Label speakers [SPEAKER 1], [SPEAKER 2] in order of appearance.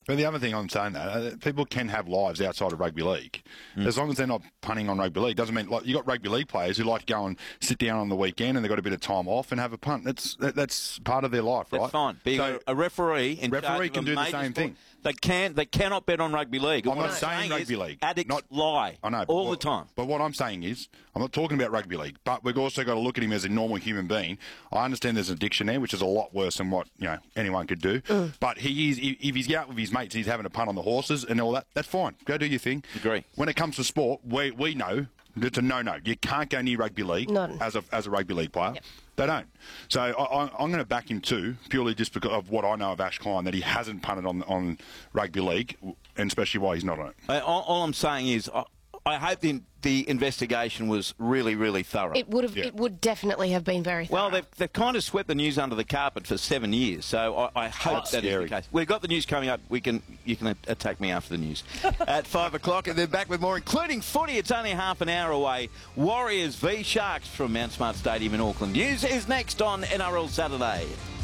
[SPEAKER 1] But the other thing I'm saying that people can have lives outside of rugby league, as long as they're not punting on rugby league. Doesn't mean like you got rugby league players who like to go and sit down on the weekend and they've got a bit of time off and have a punt. That's part of their life, right?
[SPEAKER 2] That's fine. Being
[SPEAKER 1] So
[SPEAKER 2] a referee in
[SPEAKER 1] referee
[SPEAKER 2] charge
[SPEAKER 1] can
[SPEAKER 2] of a
[SPEAKER 1] do the
[SPEAKER 2] major
[SPEAKER 1] same
[SPEAKER 2] sport,
[SPEAKER 1] thing.
[SPEAKER 2] They cannot bet on rugby league.
[SPEAKER 1] I'm
[SPEAKER 2] What
[SPEAKER 1] not saying
[SPEAKER 2] is
[SPEAKER 1] rugby league.
[SPEAKER 2] Addicts lie.
[SPEAKER 1] I know
[SPEAKER 2] all the time.
[SPEAKER 1] But what I'm saying is, I'm not talking about rugby league, but we've also got to look at him as a normal human being. I understand there's an addiction there, which is a lot worse than what anyone could do. But he is, if he's out with his mates, he's having a punt on the horses and all that. That's fine. Go do your thing.
[SPEAKER 2] Agree.
[SPEAKER 1] When it comes to sport, we know it's a no-no. You can't go near rugby league as a rugby league player. Yep. They don't. So I'm going to back him too, purely just because of what I know of Ash Klein, that he hasn't punted on rugby league, and especially why he's not on it.
[SPEAKER 2] All I'm saying is, I hope the investigation was really, really thorough.
[SPEAKER 3] It would have. It would definitely have been very thorough.
[SPEAKER 2] Well, they've kind of swept the news under the carpet for 7 years, so I hope that is the case. We've got the news coming up. You can attack me after the news at 5 o'clock, and then back with more, including footy. It's only half an hour away. Warriors v Sharks from Mount Smart Stadium in Auckland. News is next on NRL Saturday.